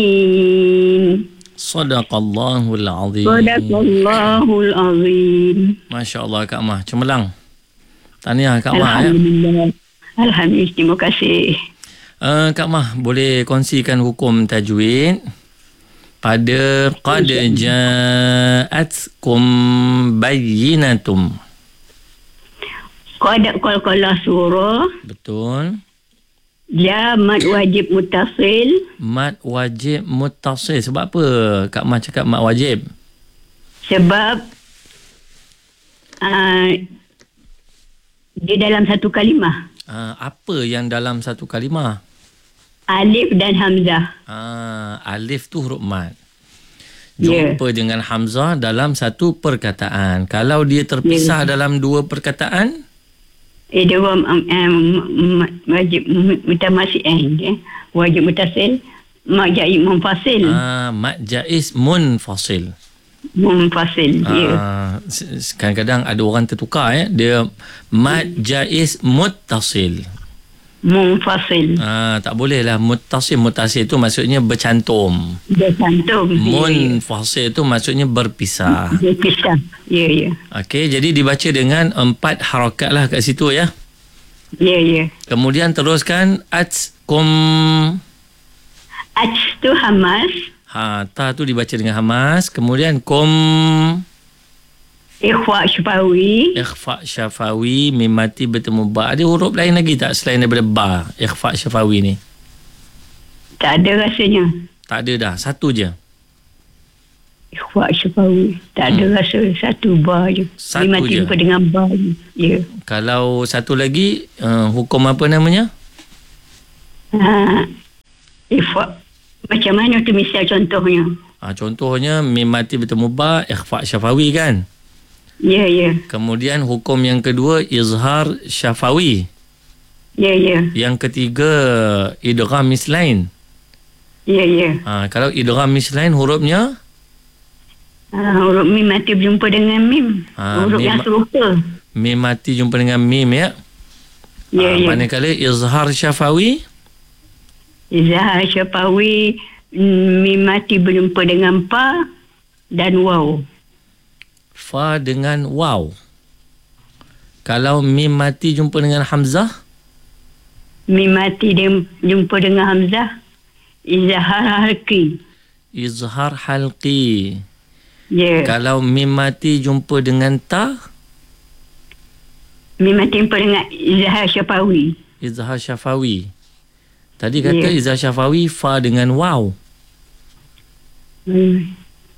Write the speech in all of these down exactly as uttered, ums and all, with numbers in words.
Sadaqallahul azim. Sadaqallahul azim. Masya Allah Kak Mah, cemerlang. Tahniah Kak Mah ya. Alhamdulillah. Alhamdulillah, terima kasih. Uh, Kak Mah, boleh kongsikan hukum tajwid pada qad ja'atkum bayyinatum. Qad qalqalah surah. Betul. Ja mad wajib muttasil. Mad wajib muttasil. Sebab apa Kak Mah cakap mad wajib? Sebab uh, dia dalam satu kalimah. Uh, apa yang dalam satu kalimah? Alif dan hamzah. Uh, alif tu huruf mad. Yeah. Jumpa dengan hamzah dalam satu perkataan. Kalau dia terpisah yeah. dalam dua perkataan, Eh, dia um, um, wajib mutamasil eh, wajib mutasil, mak jaiz munfasil. Ah, mad jaiz munfasil. Munfasil, ya. Ah, kadang-kadang ada orang tertukar eh, dia mad jaiz muttasil. Munfasil. Ah, tak boleh lah. Muttasil, muttasil tu maksudnya bercantum. Bercantum. Munfasil tu maksudnya berpisah. Berpisah. Ya, ya. Okey, jadi dibaca dengan empat harakat lah kat situ ya. Ya, ya. Kemudian teruskan atskum. Ats tu hamas. Ha, ta tu dibaca dengan hamas. Kemudian kum. Ikhfa syafawi. Ikhfa syafawi, mim mati bertemu ba. Ada huruf lain lagi tak selain daripada ba? Ikhfa syafawi ni. Tak ada rasanya. Tak ada dah, satu je. Ikhfa syafawi. Tak ada hmm. rasa, satu ba je. Satu mim mati je. jumpa dengan ba je. Ya. Kalau satu lagi, uh, hukum apa namanya? Ha, ikhfa. Macam mana tu misal contohnya? Ha, contohnya, mim mati bertemu ba, ikhfa syafawi kan? Ya, ya. Kemudian hukum yang kedua, izhar syafawi. Ya, ya. Yang ketiga, idgham mislain. Ya, ya. Ha, kalau idgham mislain hurufnya? Ha, huruf mim mati berjumpa dengan mim. Ha, huruf mim, yang serupa. Mim mati jumpa dengan mim ya? Ya, ha, ya. Manakala izhar syafawi? Izhar syafawi, mim mati berjumpa dengan pa dan waw. Fa dengan waw. Kalau mim mati jumpa dengan hamzah? Mim mati dia jumpa dengan hamzah, izhar halqi. Izhar halqi. Ya. Yeah. Kalau mim mati jumpa dengan ta? Mim mati jumpa dengan izhar syafawi. Izhar syafawi. Tadi kata yeah. izhar syafawi fa dengan waw. Hmm.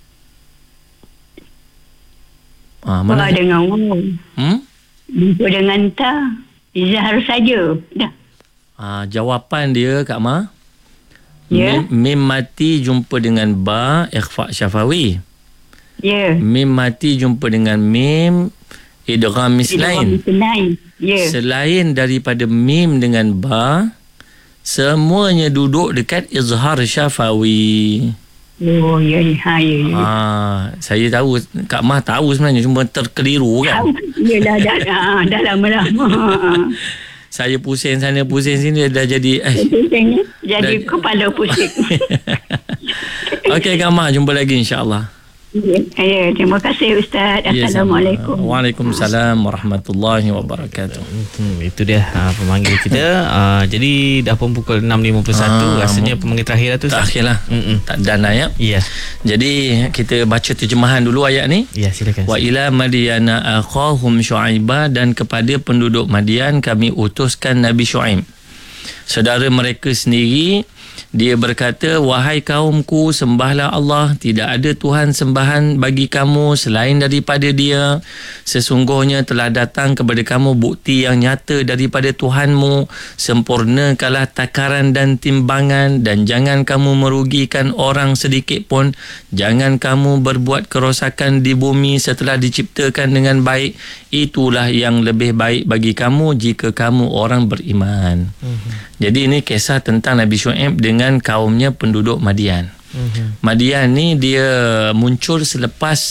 Ah, mana fa dengan waw. Hmm? Jumpa dengan ta, izhar saja. Dah. Ah, jawapan dia Kak Ma. Ya. Mim, mim mati jumpa dengan ba, ikhfa syafawi. Ya. Mim mati jumpa dengan mim, idgham mislain. Ya. Selain daripada mim dengan ba, semuanya duduk dekat izhar syafawi. Oh, ya, ha, ya, ya. Ah, saya tahu, Kak Mah tahu sebenarnya, cuma terkeliru kan. Yalah, dah, dah, dah lama-lama. Saya pusing sana, pusing sini, dah jadi... Eh, jadi dah, kepala pusing. Okey Kak Mah, jumpa lagi insyaAllah. Ya, ya, terima kasih Ustaz. Assalamualaikum. Waalaikumsalam warahmatullahi wabarakatuh. Hmm, itu dia uh, pemanggil kita. Uh, jadi dah pun pukul enam lima puluh satu. Ah, rasanya pemanggil terakhir lah tu. Terakhir lah. Tak dan ayat. Ya. Jadi kita baca terjemahan dulu ayat ni. Ya, silakan. Wa ila madyana akhahum syu'aiba, dan kepada penduduk Madian kami utuskan Nabi Syuaib. Saudara mereka sendiri, dia berkata, wahai kaumku, sembahlah Allah, tidak ada Tuhan sembahan bagi kamu selain daripada Dia. Sesungguhnya telah datang kepada kamu bukti yang nyata daripada Tuhanmu. Sempurnakanlah takaran dan timbangan, dan jangan kamu merugikan orang sedikit pun. Jangan kamu berbuat kerosakan di bumi setelah diciptakan dengan baik. Itulah yang lebih baik bagi kamu jika kamu orang beriman. Mm-hmm. Jadi ini kisah tentang Nabi Syuaib dengan kaumnya penduduk Madian. Mm-hmm. Madian ni dia muncul selepas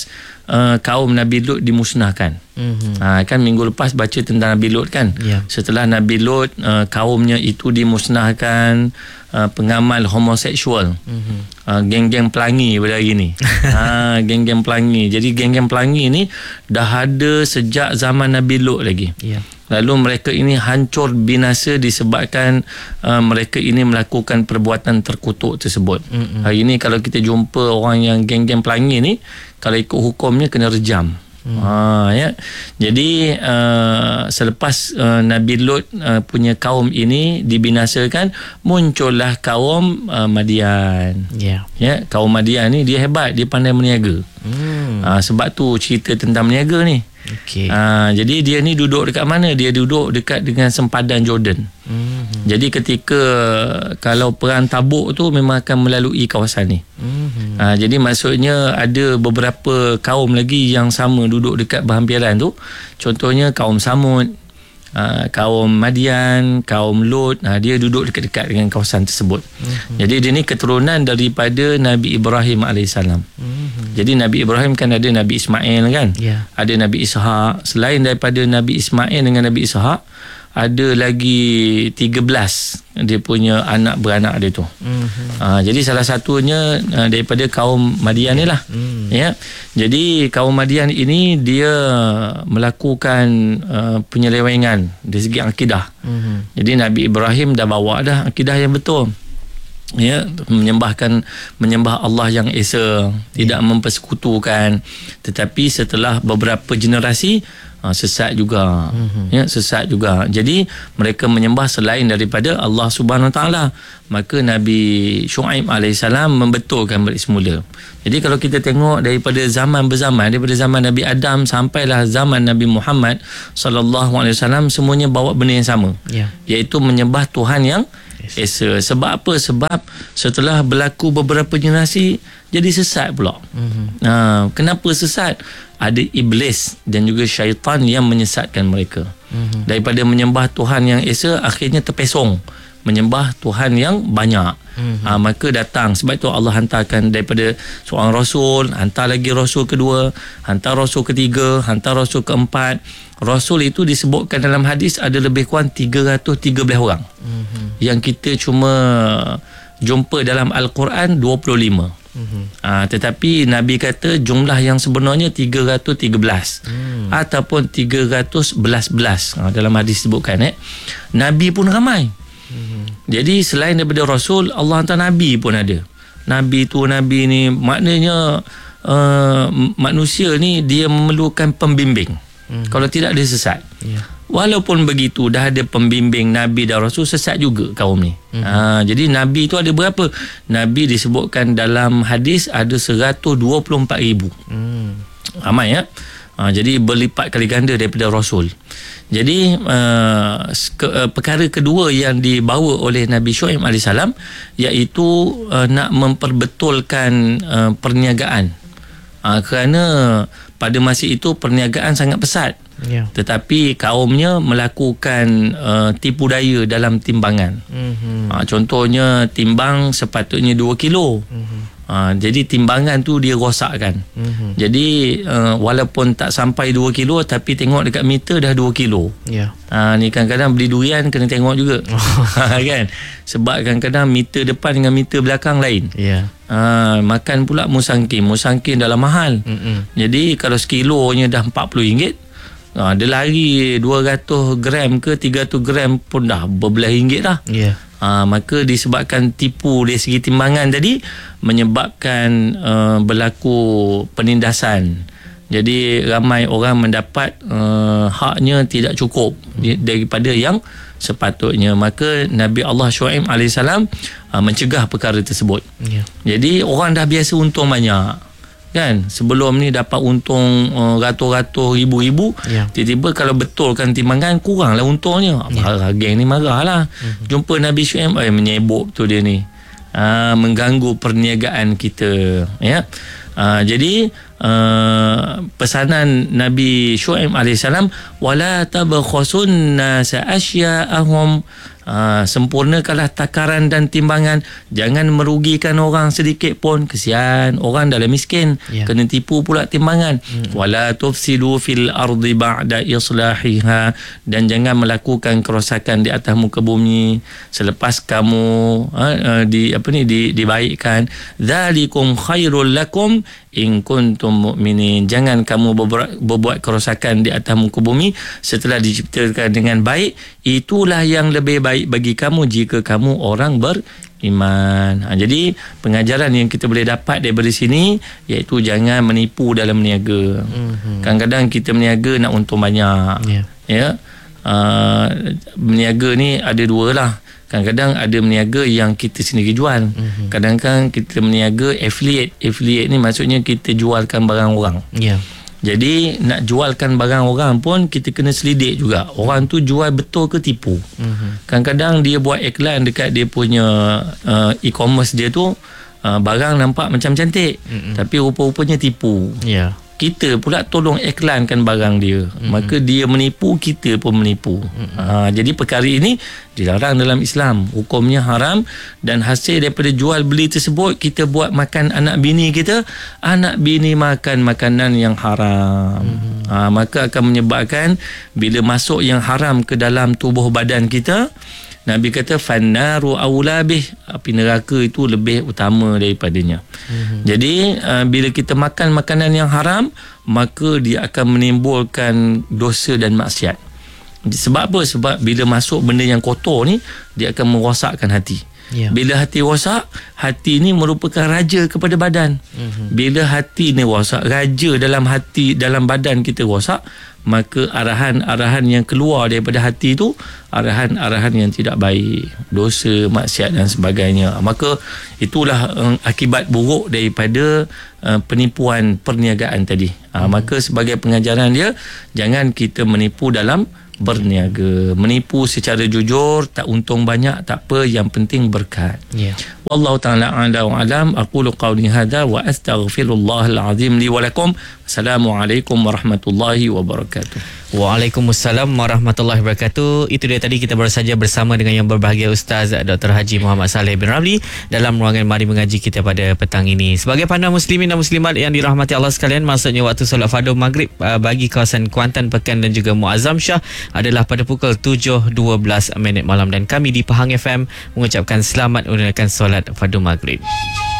uh, kaum Nabi Lut dimusnahkan. Mm-hmm. Ha, kan minggu lepas baca tentang Nabi Lut kan. Yeah. Setelah Nabi Lut uh, kaumnya itu dimusnahkan, uh, pengamal homoseksual, mm-hmm. uh, geng-geng pelangi pada hari ni. ha, geng-geng pelangi. Jadi geng-geng pelangi ni dah ada sejak zaman Nabi Lut lagi. Yeah. Lalu mereka ini hancur binasa disebabkan uh, mereka ini melakukan perbuatan terkutuk tersebut. Mm-hmm. Hari ini kalau kita jumpa orang yang geng-geng pelangi ni, kalau ikut hukumnya kena rejam. Hmm. Ha, ya. Jadi uh, selepas uh, Nabi Lut uh, punya kaum ini dibinasakan, muncullah kaum uh, Madian. Yeah. Ya, kaum Madian ni dia hebat, dia pandai berniaga. Hmm. Ha, sebab tu cerita tentang berniaga ni. Okay. Ha, jadi dia ni duduk dekat mana? Dia duduk dekat dengan sempadan Jordan. Hmm. Jadi ketika kalau perang Tabuk tu memang akan melalui kawasan ni. Hmm. Ha, jadi maksudnya ada beberapa kaum lagi yang sama duduk dekat berhampiran tu. Contohnya kaum Samud, ha, kaum Madian, kaum Lut, ha, dia duduk dekat-dekat dengan kawasan tersebut. Hmm. Jadi dia ni keturunan daripada Nabi Ibrahim alaihissalam. Hmm. Jadi Nabi Ibrahim kan ada Nabi Ismail kan. Yeah. Ada Nabi Ishak. Selain daripada Nabi Ismail dengan Nabi Ishak, ada lagi tiga belas dia punya anak beranak dia tu. Mm-hmm. Uh, jadi salah satunya uh, daripada kaum Madian ni lah. Mm. Ya. Jadi kaum Madian ini dia melakukan uh, penyelewengan dari segi akidah. Mm-hmm. Jadi Nabi Ibrahim dah bawa dah akidah yang betul. Ya, menyembahkan menyembah Allah yang esa, tidak mempersekutukan. Tetapi setelah beberapa generasi Ha, sesat juga. Mm-hmm. Ya, sesat juga. Jadi mereka menyembah selain daripada Allah Subhanahu Wa Taala. Maka Nabi Syuaib alaihissalam membetulkan balik semula. Jadi kalau kita tengok daripada zaman berzaman, daripada zaman Nabi Adam sampailah zaman Nabi Muhammad sallallahu alaihi wasallam, semuanya bawa benda yang sama. Yeah. Iaitu menyembah Tuhan yang esa. Sebab apa? Sebab setelah berlaku beberapa generasi jadi sesat pula. Mm-hmm. Ha, kenapa sesat? Ada iblis dan juga syaitan yang menyesatkan mereka. Mm-hmm. Daripada menyembah Tuhan yang esa, akhirnya terpesong menyembah Tuhan yang banyak. Mm-hmm. Ha, maka datang, sebab itu Allah hantarkan daripada seorang Rasul, hantar lagi Rasul kedua, hantar Rasul ketiga, hantar Rasul keempat. Rasul itu disebutkan dalam hadis ada lebih kurang tiga ratus tiga belas orang. Mm-hmm. Yang kita cuma jumpa dalam Al-Quran dua puluh lima. Mm-hmm. Ha, tetapi Nabi kata jumlah yang sebenarnya tiga ratus tiga belas mm. ataupun tiga ratus belas-belas. Ha, dalam hadis disebutkan eh. Nabi pun ramai. Mm-hmm. Jadi selain daripada Rasul, Allah hantar Nabi pun ada. Nabi tu Nabi ni maknanya uh, manusia ni dia memerlukan pembimbing. Mm-hmm. Kalau tidak dia sesat. Yeah. Walaupun begitu dah ada pembimbing Nabi dan Rasul, sesat juga kaum ni. Mm-hmm. Ha, jadi Nabi tu ada berapa? Nabi disebutkan dalam hadis ada seratus dua puluh empat ribu. Mm. Ramai ya. Ha, jadi berlipat kali ganda daripada Rasul. Jadi uh, ke, uh, perkara kedua yang dibawa oleh Nabi Syuaib alaihissalam iaitu uh, nak memperbetulkan uh, perniagaan. Ha, kerana pada masa itu perniagaan sangat pesat. Yeah. Tetapi kaumnya melakukan uh, tipu daya dalam timbangan. Mm-hmm. Ha, contohnya timbang sepatutnya dua kilo. Mm-hmm. Ha, jadi timbangan tu dia rosakkan. Mm-hmm. Jadi uh, walaupun tak sampai dua kilo tapi tengok dekat meter dah dua kilo. Yeah. Ha, ni kadang-kadang beli durian kena tengok juga. ha, kan? Sebab kadang-kadang meter depan dengan meter belakang lain. Yeah. Ha, makan pula musangkin. Musangkin dalam mahal. Mm-hmm. Jadi kalau sekilonya dah empat puluh ringgit, ha, dia lari dua ratus gram ke tiga ratus gram pun dah berbelas ringgit dah. Yeah. Ha, maka disebabkan tipu dari segi timbangan tadi menyebabkan uh, berlaku penindasan. Jadi ramai orang mendapat uh, haknya tidak cukup hmm. daripada yang sepatutnya. Maka Nabi Allah Syuaib alaihissalam uh, mencegah perkara tersebut. Yeah. Jadi orang dah biasa untung banyak. Kan, sebelum ni dapat untung uh, ratus-ratus ribu-ribu, yeah. tiba-tiba kalau betulkan timbangan kuranglah untungnya. Yeah. Geng ni marahlah. Mm-hmm. Jumpa Nabi Syuaib, eh, menyebuk tu dia ni, uh, mengganggu perniagaan kita. Ya, uh, jadi uh, pesanan Nabi Syuaib alaihissalam, wala tabkhasun nasa asya'ahum Ha, sempurnakanlah takaran dan timbangan. Jangan merugikan orang sedikit pun. Kesian orang dalam miskin, Ya. kena tipu pula timbangan. hmm. Wala tufsidu fil ardi ba'da islahiha, dan jangan melakukan kerosakan di atas muka bumi selepas kamu ha, di apa ni di, dibaikkan. Dzalikum khairul lakum in kuntum mu'minin. Jangan kamu berbuat, berbuat kerosakan di atas muka bumi setelah diciptakan dengan baik. Itulah yang lebih baik bagi kamu jika kamu orang beriman. Ha, jadi pengajaran yang kita boleh dapat daripada sini iaitu jangan menipu dalam berniaga. Mm-hmm. Kadang-kadang kita berniaga nak untung banyak. Yeah. Ya. Uh, berniaga ni ada dua lah. Kadang-kadang ada berniaga yang kita sendiri jual. Mm-hmm. Kadang-kadang kita berniaga affiliate. Affiliate ni maksudnya kita jualkan barang orang. Ya. Yeah. Jadi nak jualkan barang orang pun kita kena selidik juga. Orang tu jual betul ke tipu. Mm-hmm. Kadang-kadang dia buat iklan dekat dia punya uh, e-commerce dia tu, uh, barang nampak macam cantik, mm-hmm. tapi rupa-rupanya tipu. Ya. Yeah. Kita pula tolong iklankan barang dia. Mm-hmm. Maka dia menipu, kita pun menipu. Mm-hmm. Ha, jadi perkara ini dilarang dalam Islam. Hukumnya haram, dan hasil daripada jual beli tersebut kita buat makan anak bini kita. Anak bini makan makanan yang haram. Mm-hmm. Ha, maka akan menyebabkan bila masuk yang haram ke dalam tubuh badan kita, Nabi kata fannaru aula bih, api neraka itu lebih utama daripadanya. Mm-hmm. Jadi uh, bila kita makan makanan yang haram, maka dia akan menimbulkan dosa dan maksiat. Sebab apa? Sebab bila masuk benda yang kotor ni, dia akan merosakkan hati. Yeah. Bila hati rosak, hati ni merupakan raja kepada badan. Mm-hmm. Bila hati ni rosak, raja dalam hati, dalam badan kita rosak, maka arahan-arahan yang keluar daripada hati tu arahan-arahan yang tidak baik, dosa, maksiat dan sebagainya. Maka itulah uh, akibat buruk daripada uh, penipuan perniagaan tadi. Uh, hmm. Maka sebagai pengajaran dia, jangan kita menipu dalam berniaga. Menipu secara jujur, tak untung banyak tak apa, yang penting berkat. Yeah. Wallahu ta'ala a'la wa a'lam. Aqulu qawli hadha wa astaghfirullahal azim li wa lakum. Assalamualaikum warahmatullahi wabarakatuh. Waalaikumsalam warahmatullahi wabarakatuh. Itu dia tadi kita baru saja bersama dengan yang berbahagia Ustaz Doktor Haji Muhammad Saleh bin Ramli dalam ruangan Mari Mengaji kita pada petang ini. Sebagai pandang muslimin dan muslimat yang dirahmati Allah sekalian, maksudnya waktu solat fardu maghrib bagi kawasan Kuantan, Pekan dan juga Muazzam Shah adalah pada pukul tujuh dua belas minit malam, dan kami di Pahang F M mengucapkan selamat menunaikan solat fardu maghrib.